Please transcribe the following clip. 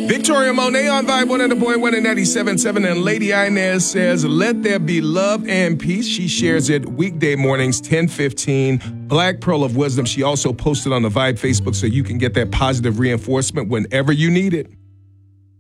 Victoria Monet on Vibe 1 and the Boy 1 and 97.7. And Lady Inez says, let there be love and peace. She shares it weekday mornings, 10:15. Black Pearl of Wisdom. She also posted on the Vibe Facebook so you can get that positive reinforcement whenever you need it.